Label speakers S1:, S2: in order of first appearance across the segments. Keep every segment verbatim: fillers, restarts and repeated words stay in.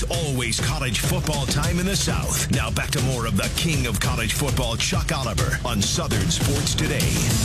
S1: always college football time in the South. Now back to more of the king of college football, Chuck Oliver, on Southern Sports Today.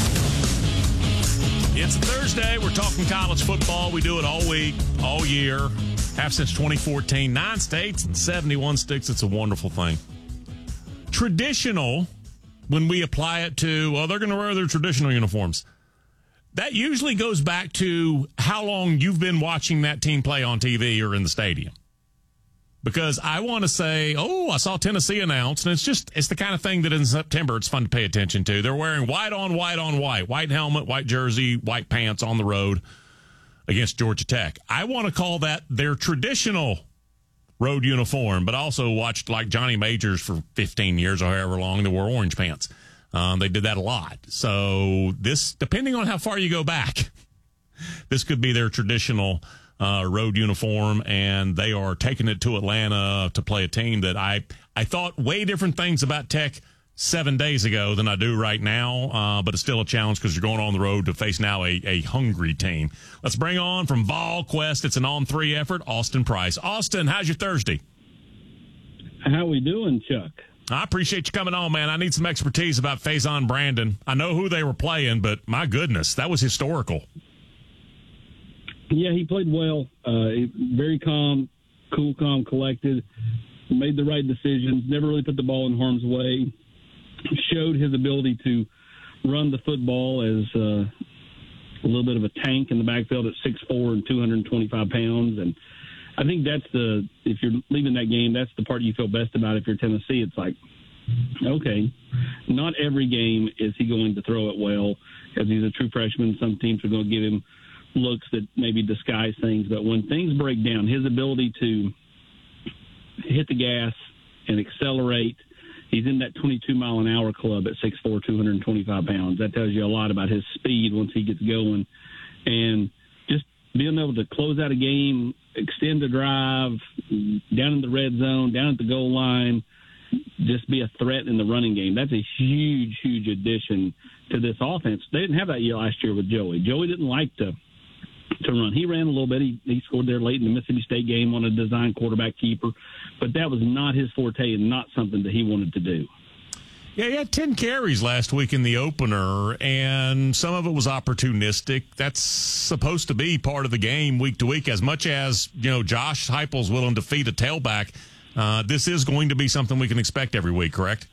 S2: It's Thursday. We're talking college football. We do it all week, all year. Have since twenty fourteen. Nine states and seventy-one sticks. It's a wonderful thing. Traditional, when we apply it to, well, they're going to wear their traditional uniforms. That usually goes back to how long you've been watching that team play on T V or in the stadium. Because I want to say, oh, I saw Tennessee announced, and it's just, it's the kind of thing that in September it's fun to pay attention to. They're wearing white on white on white, white helmet, white jersey, white pants on the road against Georgia Tech. I want to call that their traditional road uniform, but also watched like Johnny Majors for fifteen years or however long, they wore orange pants. Um, they did that a lot. So this, depending on how far you go back, this could be their traditional Uh, road uniform, and they are taking it to Atlanta to play a team that I, I thought way different things about Tech seven days ago than I do right now, uh, but it's still a challenge because you're going on the road to face now a, a hungry team. Let's bring on from VolQuest, it's an on-three effort, Austin Price. Austin, how's your Thursday?
S3: How we doing, Chuck?
S2: I appreciate you coming on, man. I need some expertise about Faison Brandon. I know who they were playing, but my goodness, that was historical.
S3: Yeah, he played well. Uh, very calm, cool, calm, collected. Made the right decisions. Never really put the ball in harm's way. Showed his ability to run the football as uh, a little bit of a tank in the backfield at six foot four and two hundred twenty-five pounds. And I think that's the, if you're leaving that game, that's the part you feel best about if you're Tennessee. It's like, okay, not every game is he going to throw it well because he's a true freshman. Some teams are going to give him looks that maybe disguise things, but when things break down, his ability to hit the gas and accelerate, he's in that twenty-two mile an hour club at six foot four, two hundred twenty-five pounds. That tells you a lot about his speed once he gets going. And just being able to close out a game, extend the drive, down in the red zone, down at the goal line, just be a threat in the running game. That's a huge, huge addition to this offense. They didn't have that year last year with Joey. Joey didn't like to to run. He ran a little bit. He, he scored there late in the Mississippi State game on a design quarterback keeper, but that was not his forte and not something that he wanted to do.
S2: Yeah, he had ten carries last week in the opener, and some of it was opportunistic. That's supposed to be part of the game week to week. As much as, you know, Josh Heupel's willing to feed a tailback, uh, this is going to be something we can expect every week, correct?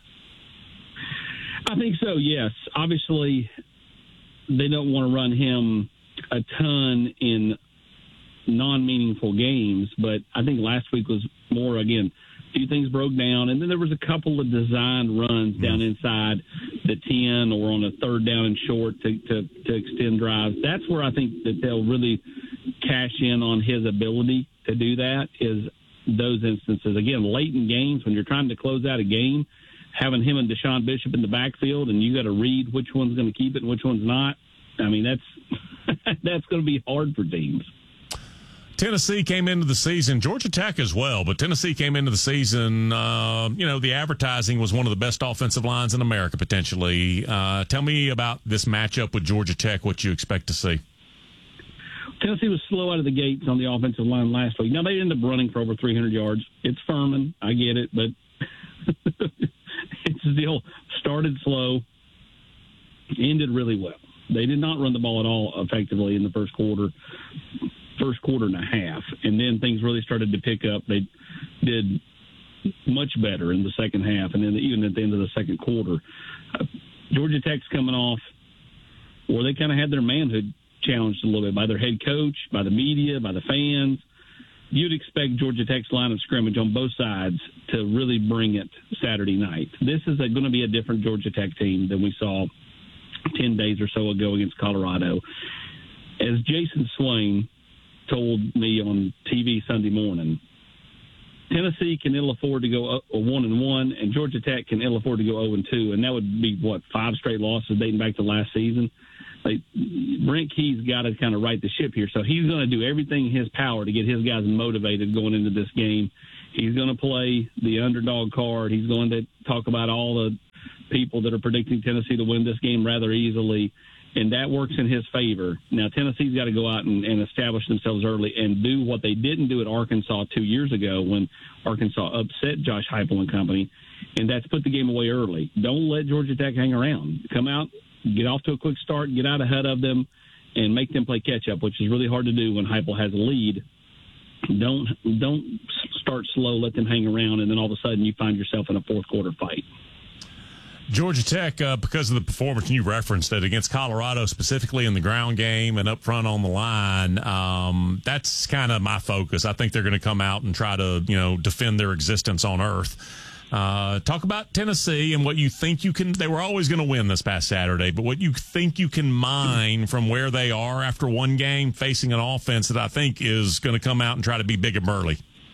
S3: I think so, yes. Obviously, they don't want to run him a ton in non-meaningful games, but I think last week was more, again, a few things broke down, and then there was a couple of designed runs down inside the ten or on a third down and short to, to, to extend drives. That's where I think that they'll really cash in on his ability to do that, is those instances. Again, late in games, when you're trying to close out a game, having him and Deshaun Bishop in the backfield, and you got to read which one's going to keep it and which one's not. I mean, that's that's going to be hard for teams.
S2: Tennessee came into the season, Georgia Tech as well, but Tennessee came into the season, uh, you know, the advertising was one of the best offensive lines in America, potentially. Uh, tell me about this matchup with Georgia Tech, what you expect to see.
S3: Tennessee was slow out of the gates on the offensive line last week. Now, they ended up running for over three hundred yards. It's Furman. I get it, but it still started slow, ended really well. They did not run the ball at all effectively in the first quarter, first quarter and a half. And then things really started to pick up. They did much better in the second half, and then even at the end of the second quarter. Uh, Georgia Tech's coming off where they kind of had their manhood challenged a little bit by their head coach, by the media, by the fans. You'd expect Georgia Tech's line of scrimmage on both sides to really bring it Saturday night. This is going to be a different Georgia Tech team than we saw ten days or so ago against Colorado. As Jason Swain told me on T V Sunday morning, Tennessee can ill afford to go one and one, and Georgia Tech can ill afford to go zero and two, and that would be what, five straight losses dating back to last season. Like, Brent Key's got to kind of right the ship here, so he's going to do everything in his power to get his guys motivated going into this game. He's going to play the underdog card. He's going to talk about all the people that are predicting Tennessee to win this game rather easily. and that works in his favor. Now, Tennessee's got to go out and, and establish themselves early and do what they didn't do at Arkansas two years ago when Arkansas upset Josh Heupel and company, and that's put the game away early. Don't let Georgia Tech hang around. Come out, get off to a quick start, get out ahead of them, and make them play catch-up, which is really hard to do when Heupel has a lead. Don't don't start slow, let them hang around, and then all of a sudden you find yourself in a fourth-quarter fight.
S2: Georgia Tech, uh, because of the performance, and you referenced it, against Colorado, specifically in the ground game and up front on the line, um, that's kind of my focus. I think they're going to come out and try to, you know, defend their existence on earth. Uh, talk about Tennessee and what you think you can – they were always going to win this past Saturday, but what you think you can mine from where they are after one game facing an offense that I think is going to come out and try to be big and burly.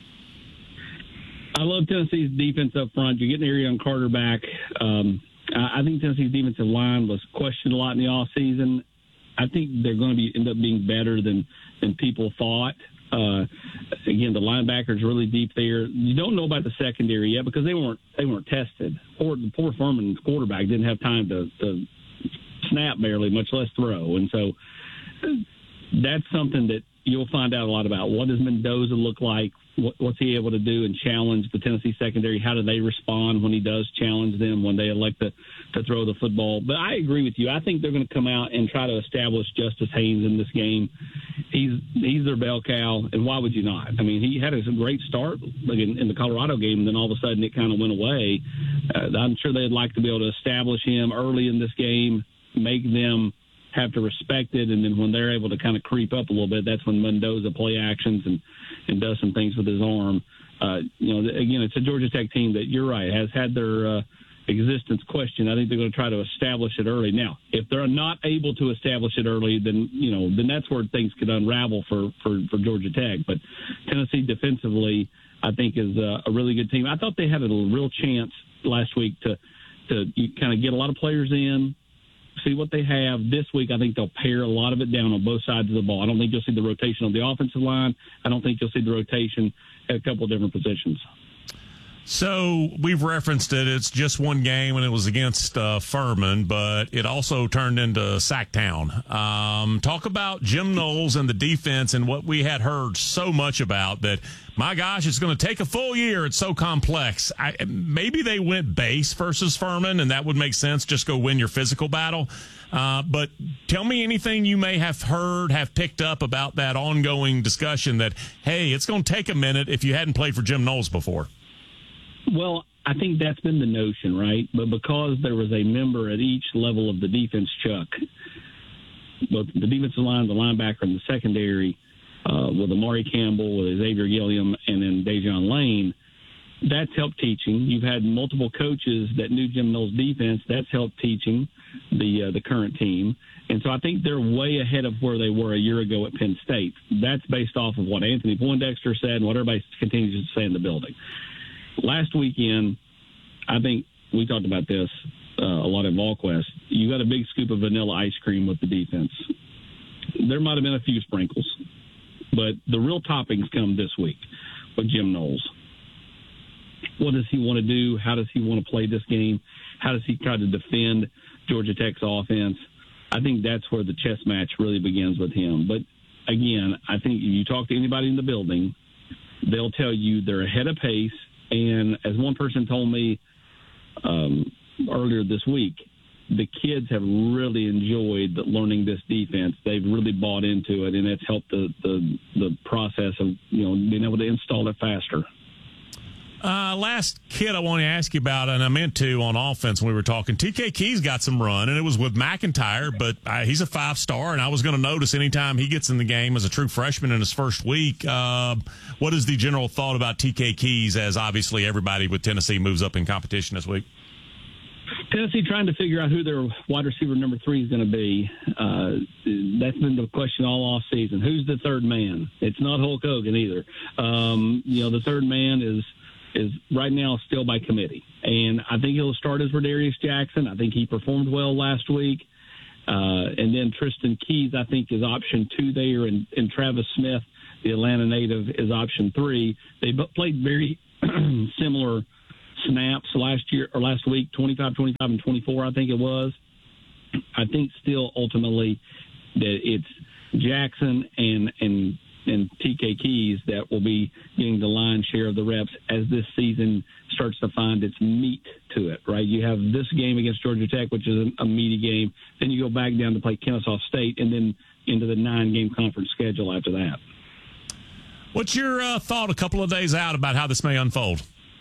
S3: I love Tennessee's defense up front. You're getting Arion Carter back. Um, I think Tennessee's defensive line was questioned a lot in the offseason. I think they're going to be end up being better than, than people thought. Uh, again, the linebackers really deep there. You don't know about the secondary yet because they weren't they weren't tested. Or the poor Furman quarterback didn't have time to, to snap barely, much less throw. And so that's something that you'll find out a lot about. What does Mendoza look like? What, what's he able to do and challenge the Tennessee secondary? How do they respond when he does challenge them, when they elect to, to throw the football? But I agree with you. I think they're going to come out and try to establish Justice Haynes in this game. He's he's their bell cow, and why would you not? I mean, he had a great start like in, in the Colorado game, and then all of a sudden it kind of went away. Uh, I'm sure they'd like to be able to establish him early in this game, make them have to respect it, and then when they're able to kind of creep up a little bit, that's when Mendoza play actions and, and does some things with his arm. Uh, you know, again, it's a Georgia Tech team that, you're right, has had their uh, existence questioned. I think they're going to try to establish it early. Now, if they're not able to establish it early, then, you know, then that's where things could unravel for, for, for Georgia Tech. But Tennessee defensively, I think, is a, a really good team. I thought they had a real chance last week to, to kind of get a lot of players in, see what they have. This week, I think they'll pare a lot of it down on both sides of the ball. I don't think you'll see the rotation on the offensive line. I don't think you'll see the rotation at a couple of different positions.
S2: So we've referenced it. It's just one game, and it was against uh, Furman, but it also turned into Sacktown. Um, talk about Jim Knowles and the defense and what we had heard so much about that, my gosh, it's going to take a full year. It's so complex. I, maybe they went base versus Furman, and that would make sense. Just go win your physical battle. Uh, but tell me anything you may have heard, have picked up about that ongoing discussion that, hey, it's going to take a minute if you hadn't played for Jim Knowles before.
S3: Well, I think that's been the notion, right? But because there was a member at each level of the defense, Chuck, both the defensive line, the linebacker, and the secondary, uh, with Amari Campbell, with Xavier Gilliam, and then Dejon Lane, that's helped teaching. You've had multiple coaches that knew Jim Knowles' defense. That's helped teaching the uh, the current team. And so I think they're way ahead of where they were a year ago at Penn State. That's based off of what Anthony Poindexter said and what everybody continues to say in the building. Last weekend, I think we talked about this uh, a lot at VolQuest. You got a big scoop of vanilla ice cream with the defense. There might have been a few sprinkles, but the real toppings come this week with Jim Knowles. What does he want to do? How does he want to play this game? How does he try to defend Georgia Tech's offense? I think that's where the chess match really begins with him. But, again, I think if you talk to anybody in the building, they'll tell you they're ahead of pace. And as one person told me um, earlier this week, the kids have really enjoyed learning this defense. They've really bought into it, and it's helped the, the, the process of, you know, being able to install it faster.
S2: Uh, last kid I want to ask you about, and I meant to on offense when we were talking, T K Keys got some run, and it was with McIntyre, but uh, he's a five-star, and I was going to notice anytime he gets in the game as a true freshman in his first week. Uh, what is the general thought about T K Keys as obviously everybody with Tennessee moves up in competition this week?
S3: Tennessee trying to figure out who their wide receiver number three is going to be. Uh, that's been the question all off season. Who's the third man? It's not Hulk Hogan either. Um, you know, the third man is is right now still by committee. And I think he'll start as Rodarius Jackson. I think he performed well last week. Uh, and then Tristan Keys, I think, is option two there. And, and Travis Smith, the Atlanta native, is option three. They played very similar snaps last year or last week, twenty-five, twenty-five, and twenty-four, I think it was. I think still ultimately that it's Jackson and and and T K Keys that will be getting the lion's share of the reps as this season starts to find its meat to it, right? You have this game against Georgia Tech, which is a, a meaty game. Then you go back down to play Kennesaw State and then into the nine-game conference schedule after that.
S2: What's your uh, thought a couple of days out about how this may unfold?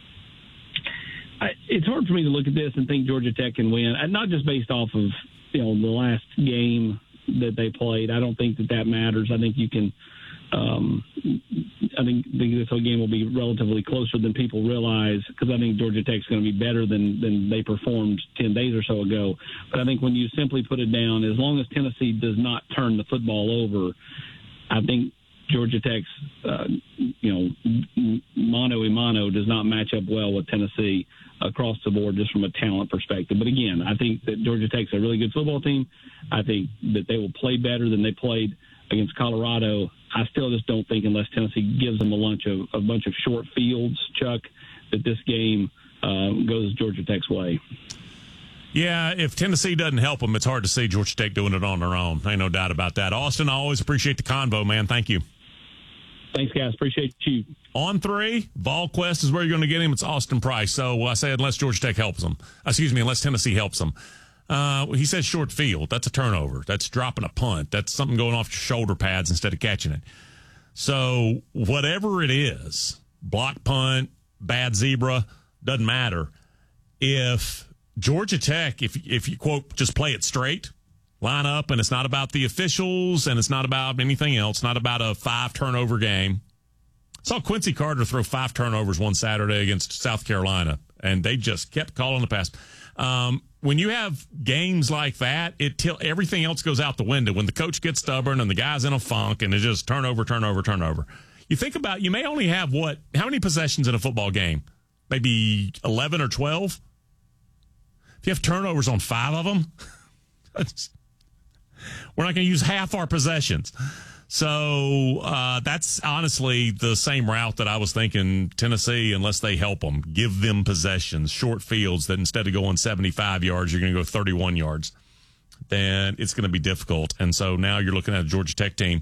S3: I, it's hard for me to look at this and think Georgia Tech can win, not just based off of, you know, the last game that they played. I don't think that that matters. I think you can um, I think this whole game will be relatively closer than people realize, because I think Georgia Tech's going to be better than, than they performed ten days or so ago. But I think when you simply put it down, as long as Tennessee does not turn the football over, I think Georgia Tech's, uh, you know, mano a mano does not match up well with Tennessee across the board just from a talent perspective. But again, I think that Georgia Tech's a really good football team. I think that they will play better than they played against Colorado. I still just don't think, unless Tennessee gives them a bunch of a bunch of short fields, Chuck, that this game uh, goes Georgia Tech's way.
S2: Yeah, if Tennessee doesn't help them, it's hard to see Georgia Tech doing it on their own. Ain't no doubt about that. Austin, I always appreciate the convo, man. Thank you.
S3: Thanks, guys. Appreciate you.
S2: On three, VolQuest is where you're going to get him. It's Austin Price. So I say unless Georgia Tech helps them. Excuse me, unless Tennessee helps them. Uh, he says short field. That's a turnover. That's dropping a punt. That's something going off your shoulder pads instead of catching it. So whatever it is, block punt, bad zebra, doesn't matter. If Georgia Tech, if if you, quote, just play it straight, line up, and it's not about the officials, and it's not about anything else, not about a five-turnover game. I saw Quincy Carter throw five turnovers one Saturday against South Carolina, and they just kept calling the pass. Um, when you have games like that, it till everything else goes out the window. When the coach gets stubborn and the guy's in a funk and it's just turnover, turnover, turnover. You think about, you may only have what, how many possessions in a football game? Maybe eleven or twelve? If you have turnovers on five of them, we're not going to use half our possessions. So uh, that's honestly the same route that I was thinking Tennessee, unless they help them, give them possessions, short fields, that instead of going seventy-five yards, you're going to go thirty-one yards. Then it's going to be difficult. And so now you're looking at a Georgia Tech team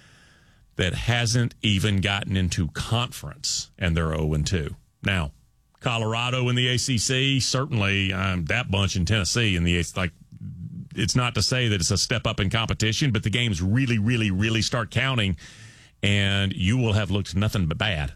S2: that hasn't even gotten into conference, and they're oh and two. Now, Colorado in the A C C, certainly um, that bunch in Tennessee in the A C C, like, it's not to say that it's a step up in competition, but the games really, really, really start counting, and you will have looked nothing but bad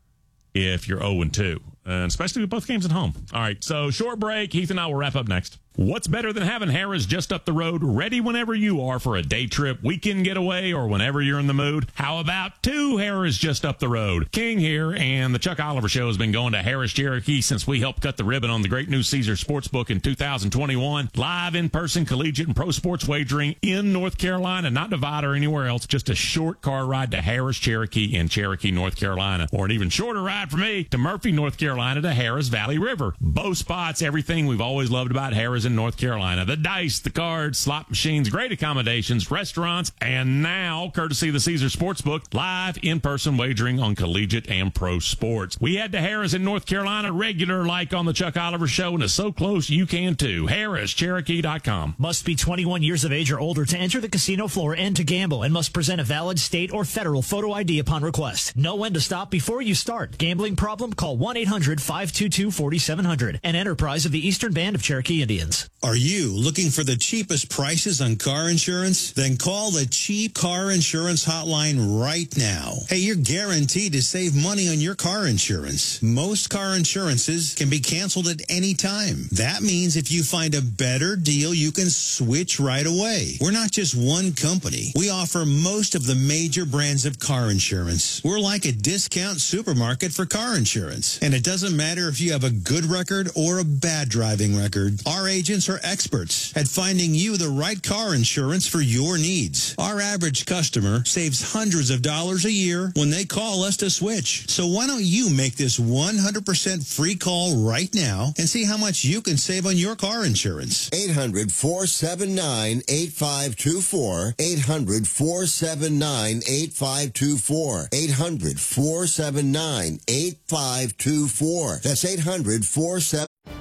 S2: if you're oh and two, and especially with both games at home. All right, so short break. Heath and I will wrap up next. What's better than having Harrah's just up the road, ready whenever you are for a day trip, weekend getaway, or whenever you're in the mood? How about two Harrah's just up the road? King here, and the Chuck Oliver Show has been going to Harrah's Cherokee since we helped cut the ribbon on the great new Caesar Sportsbook in two thousand twenty-one. Live in-person collegiate and pro sports wagering in North Carolina, not Nevada or anywhere else. Just a short car ride to Harrah's Cherokee in Cherokee, North Carolina. Or an even shorter ride for me to Murphy, North Carolina to Harrah's Valley River. Both spots, everything we've always loved about Harrah's in North Carolina. The dice, the cards, slot machines, great accommodations, restaurants, and now, courtesy of the Caesar Sportsbook, live in-person wagering on collegiate and pro sports. We head to Harrah's in North Carolina, regular like on the Chuck Oliver Show, and it's so close you can too. Harrah's Cherokee dot com.
S4: Must be twenty-one years of age or older to enter the casino floor and to gamble, and must present a valid state or federal photo I D upon request. Know when to stop before you start. Gambling problem? Call one eight hundred five two two four seven zero zero. An enterprise of the Eastern Band of Cherokee Indians.
S5: Are you looking for the cheapest prices on car insurance? Then call the Cheap Car Insurance Hotline right now. Hey, you're guaranteed to save money on your car insurance. Most car insurances can be canceled at any time. That means if you find a better deal, you can switch right away. We're not just one company. We offer most of the major brands of car insurance. We're like a discount supermarket for car insurance. And it doesn't matter if you have a good record or a bad driving record. Our agents are experts at finding you the right car insurance for your needs. Our average customer saves hundreds of dollars a year when they call us to switch. So why don't you make this one hundred percent free call right now and see how much you can save on your car insurance?
S6: eight hundred four seven nine eight five two four. eight hundred four seven nine eight five two four. eight hundred four seven nine eight five two four. That's eight hundred four seven nine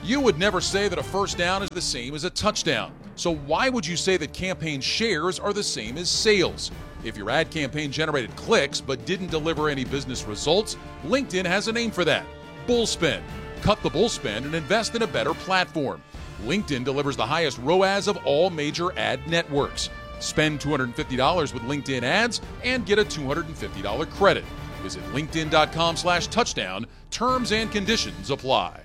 S7: You would never say that a first down is the same as a touchdown. So why would you say that campaign shares are the same as sales? If your ad campaign generated clicks but didn't deliver any business results, LinkedIn has a name for that: bull spend. Cut the bull spend and invest in a better platform. LinkedIn delivers the highest R O A S of all major ad networks. Spend two hundred fifty dollars with LinkedIn ads and get a two hundred fifty dollars credit. Visit linkedin.com slash touchdown. Terms and conditions apply.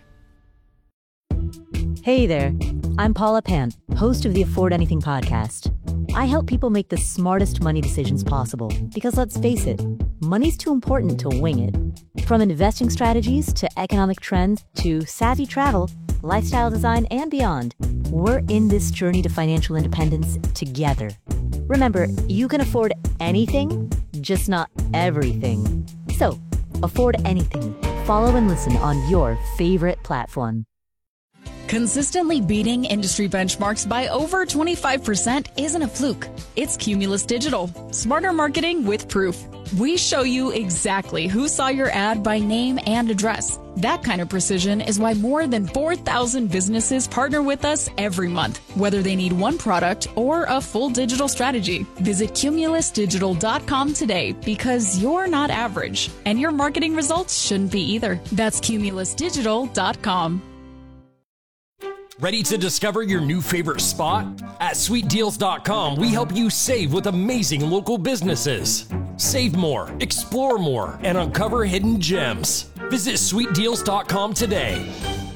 S8: Hey there, I'm Paula Pant, host of the Afford Anything podcast. I help people make the smartest money decisions possible because, let's face it, money's too important to wing it. From investing strategies to economic trends to savvy travel, lifestyle design, and beyond, we're in this journey to financial independence together. Remember, you can afford anything, just not everything. So, afford anything. Follow and listen on your favorite platform.
S9: Consistently beating industry benchmarks by over twenty-five percent isn't a fluke. It's Cumulus Digital. Smarter marketing with proof. We show you exactly who saw your ad by name and address. That kind of precision is why more than four thousand businesses partner with us every month, whether they need one product or a full digital strategy. Visit cumulus digital dot com today because you're not average, and your marketing results shouldn't be either. That's cumulus digital dot com.
S10: Ready to discover your new favorite spot? At sweet deals dot com, we help you save with amazing local businesses. Save more, explore more, and uncover hidden gems. Visit sweet deals dot com today.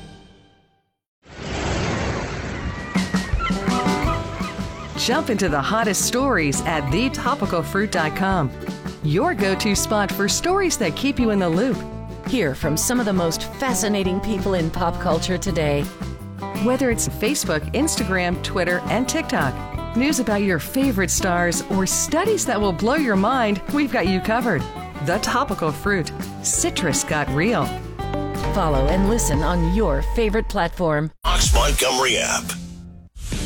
S11: Jump into the hottest stories at the topical fruit dot com. Your go-to spot for stories that keep you in the loop.
S12: Hear from some of the most fascinating people in pop culture today.
S11: Whether it's Facebook, Instagram, Twitter, and TikTok, news about your favorite stars, or studies that will blow your mind, we've got you covered. The Topical Fruit. Citrus got real.
S12: Follow and listen on your favorite platform.
S1: Fox Montgomery app.